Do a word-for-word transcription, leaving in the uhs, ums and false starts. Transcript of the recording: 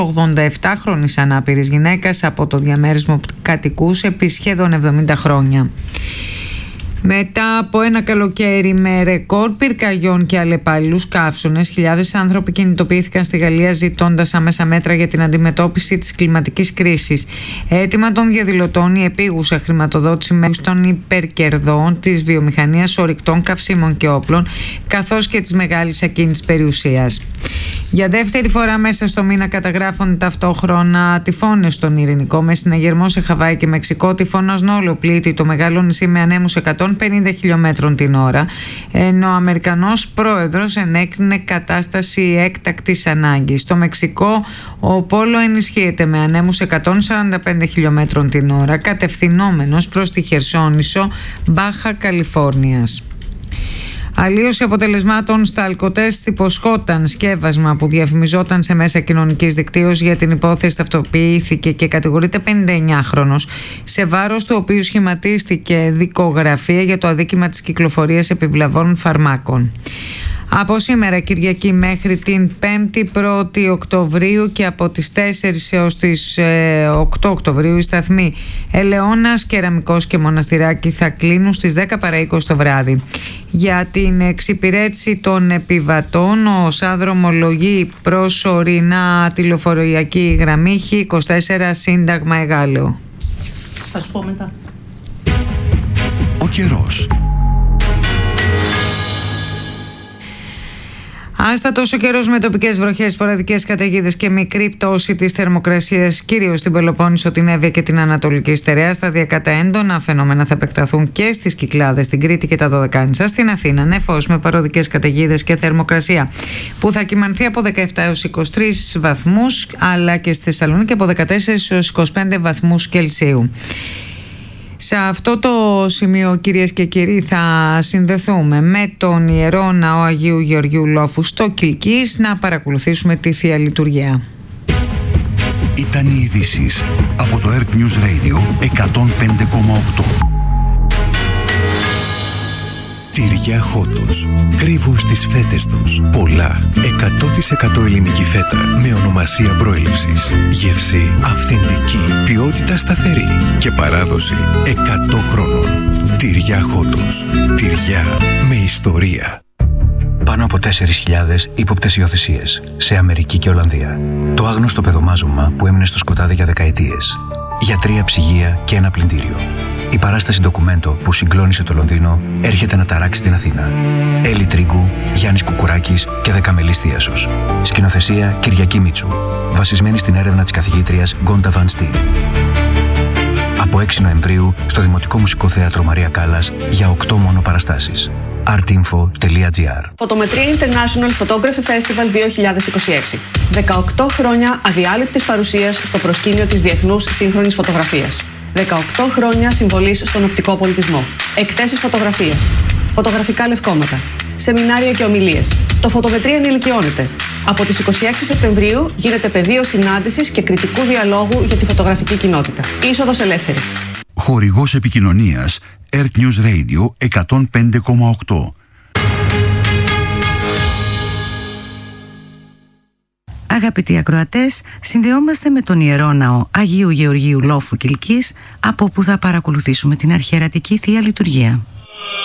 ογδονταεπτάχρονης ανάπηρης γυναίκας από το διαμέρισμα που κατοικούσε επί σχεδόν εβδομήντα χρόνια. Μετά από ένα καλοκαίρι με ρεκόρ πυρκαγιών και αλλεπάλληλους καύσωνες, χιλιάδες άνθρωποι κινητοποιήθηκαν στη Γαλλία ζητώντας άμεσα μέτρα για την αντιμετώπιση της κλιματικής κρίσης. Αίτημα των διαδηλωτών η επίγουσα χρηματοδότηση μέσω των υπερκερδών της βιομηχανίας ορυκτών καυσίμων και όπλων, καθώς και της μεγάλης ακίνητης περιουσίας. Για δεύτερη φορά μέσα στο μήνα καταγράφονται ταυτόχρονα τυφώνες στον Ειρηνικό, με συναγερμό σε Χαβάη και Μεξικό. Τυφώνας Νόλο πλήττει το μεγάλο νησί με ανέμους εκατόν πενήντα χιλιόμετρων την ώρα, ενώ ο Αμερικανός πρόεδρος ενέκρινε κατάσταση έκτακτης ανάγκης. Στο Μεξικό ο Πόλο ενισχύεται με ανέμους εκατόν σαράντα πέντε χιλιόμετρων την ώρα, κατευθυνόμενος προς τη Χερσόνησο Μπάχα Καλιφόρνιας. Αλλίωση αποτελεσμάτων στα αλκοτέστ υποσχόταν σκεύασμα που διαφημιζόταν σε μέσα κοινωνικής δικτύωσης. Για την υπόθεση ταυτοποιήθηκε και κατηγορείται πενηνταεννιάχρονος, σε βάρος του οποίου σχηματίστηκε δικογραφία για το αδίκημα της κυκλοφορίας επιβλαβών φαρμάκων. Από σήμερα Κυριακή μέχρι την πέμπτη πρώτη Οκτωβρίου και από τις τέσσερις έως τις οκτώ Οκτωβρίου οι σταθμοί Ελαιώνας, Κεραμικός και Μοναστηράκι θα κλείνουν στις δέκα παρά είκοσι το βράδυ. Για την εξυπηρέτηση των επιβατών, ο ΩΣΑ δρομολογεί προσωρινά τη λεωφορειακή γραμμή Χ είκοσι τέσσερα Σύνταγμα Εγάλεο. Θα σου πω μετά. Ο καιρός. Άστατος ο καιρός με τοπικές βροχές, σποραδικές καταιγίδες και μικρή πτώση της θερμοκρασίας, κυρίως στην Πελοπόννησο, την Εύβοια και την Ανατολική Στερεά. Σταδιακά τα έντονα φαινόμενα θα επεκταθούν και στις Κυκλάδες, στην Κρήτη και τα Δωδεκάνησα. Στην Αθήνα, νεφός με παροδικές καταιγίδες και θερμοκρασία που θα κυμανθεί από δεκαεπτά έως είκοσι τρεις βαθμούς, αλλά και στη Θεσσαλονίκη από δεκατέσσερις έως είκοσι πέντε βαθμούς Κελσίου. Σε αυτό το σημείο, κυρίες και κύριοι, θα συνδεθούμε με τον Ιερό Ναό Αγίου Γεωργίου Λόφου στο Κιλκής να παρακολουθήσουμε τη Θεία Λειτουργία. Ήταν οι ειδήσεις από το Earth News Radio εκατόν πέντε κόμμα οκτώ. Τυριά Χότος. Κρύβουν στις φέτες τους πολλά εκατό τοις εκατό ελληνική φέτα με ονομασία προέλευσης. Γεύση αυθεντική, ποιότητα σταθερή και παράδοση εκατό χρόνων. Τυριά Χότος. Τυριά με ιστορία. Πάνω από τέσσερις χιλιάδες ύποπτες υιοθεσίες σε Αμερική και Ολλανδία. Το άγνωστο παιδομάζωμα που έμεινε στο σκοτάδι για δεκαετίες. Γιατρία, ψυγεία και ένα πλυντήριο. Η παράσταση ντοκουμέντο που συγκλώνησε το Λονδίνο έρχεται να ταράξει την Αθήνα. Έλλη Τρίγκου, Γιάννης Κουκουράκης και Δεκαμελής Θίασος. Σκηνοθεσία Κυριακή Μίτσου. Βασισμένη στην έρευνα της καθηγήτριας Γκόντα Βαν Στίν. Από έξι Νοεμβρίου στο Δημοτικό Μουσικό Θέατρο Μαρία Κάλλας για οκτώ μόνο παραστάσεις. artinfo τελεία gr. Φωτομετρία International Photography Festival δύο χιλιάδες είκοσι έξι. δεκαοκτώ χρόνια αδιάλειπτης παρουσίας στο προσκήνιο της διεθνούς σύγχρονης φωτογραφίας. δεκαοκτώ χρόνια συμβολής στον οπτικό πολιτισμό. Εκθέσεις φωτογραφίας. Φωτογραφικά λευκόματα. Σεμινάρια και ομιλίες. Το Φωτομετρία ενηλικιώνεται. Από τις είκοσι έξι Σεπτεμβρίου γίνεται πεδίο συνάντησης και κριτικού διαλόγου για τη φωτογραφική κοινότητα. Είσοδος ελεύθερη. Χορηγός επικοινωνίας Earth News Radio εκατόν πέντε κόμμα οκτώ. Αγαπητοί ακροατές, συνδεόμαστε με τον Ιερό Ναό Αγίου Γεωργίου Λόφου Κιλκής, από όπου θα παρακολουθήσουμε την αρχιερατική Θεία Λειτουργία.